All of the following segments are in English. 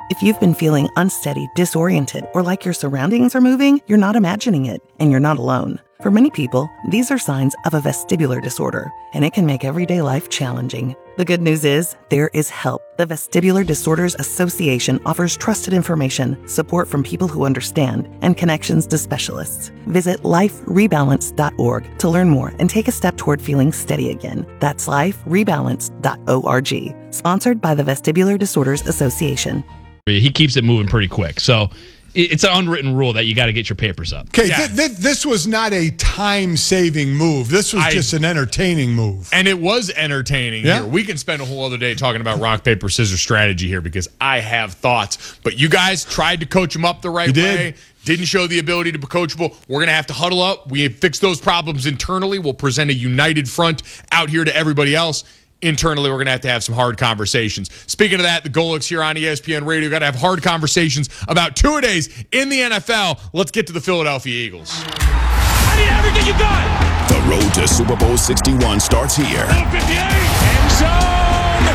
If you've been feeling unsteady, disoriented, or like your surroundings are moving, you're not imagining it, and you're not alone. For many people, these are signs of a vestibular disorder, and it can make everyday life challenging. The good news is, there is help. The Vestibular Disorders Association offers trusted information, support from people who understand, and connections to specialists. Visit liferebalance.org to learn more and take a step toward feeling steady again. That's liferebalance.org. Sponsored by the Vestibular Disorders Association. He keeps it moving pretty quick. So it's an unwritten rule that you got to get your papers up. Okay, this was not a time-saving move. This was just an entertaining move. And it was entertaining here. We can spend a whole other day talking about rock, paper, scissors strategy here because I have thoughts. But you guys tried to coach him up the right way. Didn't show the ability to be coachable. We're going to have to huddle up. We fix those problems internally. We'll present a united front out here to everybody else. Internally, we're going to have some hard conversations. Speaking of that, the Golics here on ESPN Radio got to have hard conversations about two-a-days in the NFL. Let's get to the Philadelphia Eagles. I need everything you got. The road to Super Bowl 61 starts here. 58, end zone,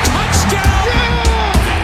touchdown.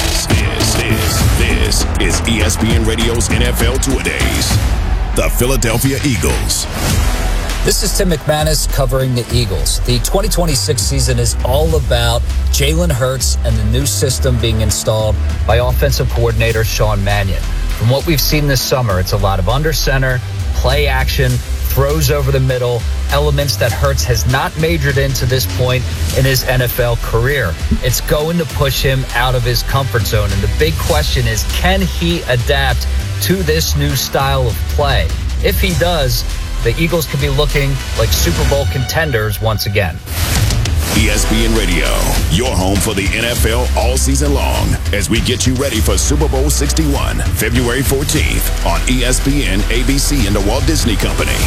This is ESPN Radio's NFL Two-A-Days. The Philadelphia Eagles. This is Tim McManus covering the Eagles. The 2026 season is all about Jalen Hurts and the new system being installed by offensive coordinator Sean Mannion. From what we've seen this summer, it's a lot of under center, play action, throws over the middle, elements that Hurts has not majored in to this point in his NFL career. It's going to push him out of his comfort zone. And the big question is, can he adapt to this new style of play? If he does, the Eagles could be looking like Super Bowl contenders once again. ESPN Radio, your home for the NFL all season long as we get you ready for Super Bowl 61, February 14th on ESPN, ABC, and the Walt Disney Company.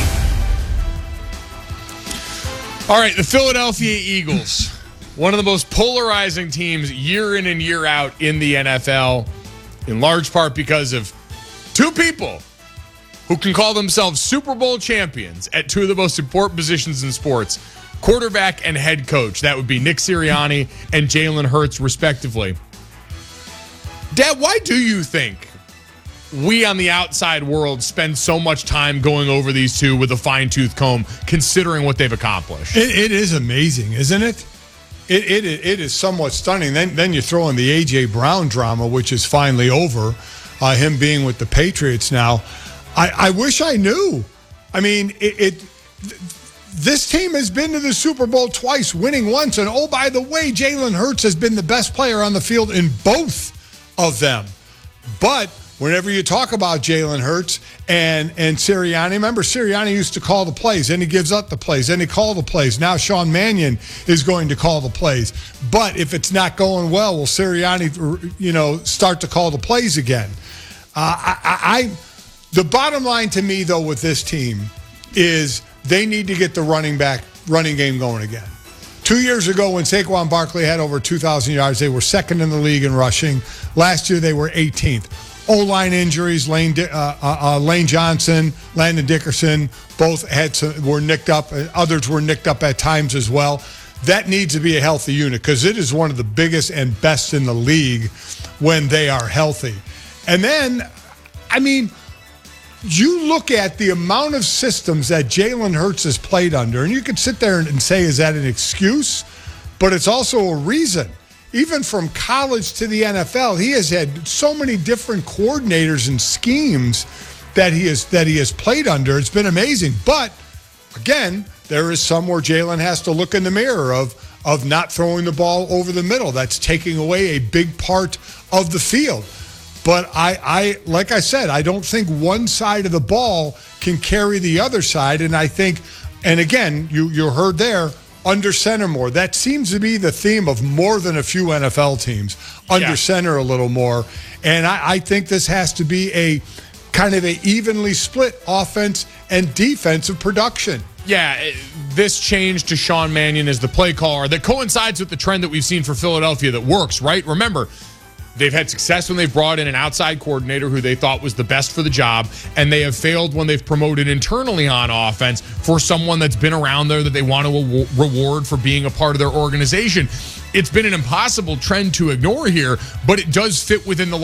All right, the Philadelphia Eagles, one of the most polarizing teams year in and year out in the NFL, in large part because of two people who can call themselves Super Bowl champions at two of the most important positions in sports, quarterback and head coach. That would be Nick Sirianni and Jalen Hurts, respectively. Dad, why do you think we on the outside world spend so much time going over these two with a fine-tooth comb, considering what they've accomplished? It is amazing, isn't it? It is somewhat stunning. Then you throw in the A.J. Brown drama, which is finally over, him being with the Patriots now. I wish I knew. I mean, this team has been to the Super Bowl twice, winning once. And, oh, by the way, Jalen Hurts has been the best player on the field in both of them. But whenever you talk about Jalen Hurts and Sirianni, remember Sirianni used to call the plays, and he gives up the plays, and he called the plays. Now Sean Mannion is going to call the plays. But if it's not going well, will Sirianni, start to call the plays again? The bottom line to me, though, with this team is they need to get the running game going again. 2 years ago, when Saquon Barkley had over 2,000 yards, they were second in the league in rushing. Last year, they were 18th. O-line injuries, Lane Johnson, Landon Dickerson, both were nicked up. Others were nicked up at times as well. That needs to be a healthy unit because it is one of the biggest and best in the league when they are healthy. And then, I mean, you look at the amount of systems that Jalen Hurts has played under, and you could sit there and say, is that an excuse? But it's also a reason. Even from college to the NFL, he has had so many different coordinators and schemes that he has played under. It's been amazing. But, again, there is some where Jalen has to look in the mirror of not throwing the ball over the middle. That's taking away a big part of the field. But like I said, I don't think one side of the ball can carry the other side. And I think, and again, you heard there, under center more. That seems to be the theme of more than a few NFL teams. Under center a little more. And I think this has to be a kind of a evenly split offense and defensive production. Yeah, this change to Sean Mannion as the play caller that coincides with the trend that we've seen for Philadelphia that works, right? Remember, they've had success when they've brought in an outside coordinator who they thought was the best for the job, and they have failed when they've promoted internally on offense for someone that's been around there that they want to reward for being a part of their organization. It's been an impossible trend to ignore here, but it does fit within the